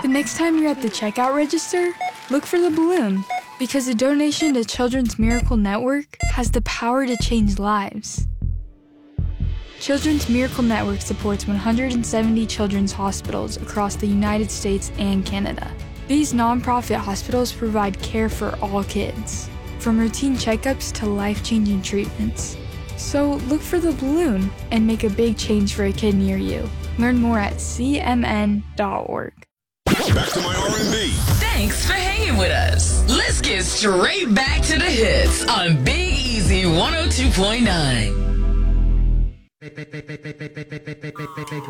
The next time you're at the checkout register, look for the balloon, because a donation to Children's Miracle Network has the power to change lives. Children's Miracle Network supports 170 children's hospitals across the United States and Canada. These nonprofit hospitals provide care for all kids, from routine checkups to life-changing treatments. So look for the balloon and make a big change for a kid near you. Learn more at cmn.org. Back to my R&B. Thanks for hanging with us. Let's get straight back to the hits on Big Easy 102.9.